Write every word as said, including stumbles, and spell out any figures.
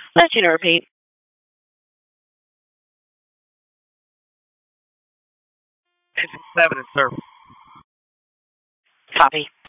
Let you know, repeat. fifty-seven in service. Copy.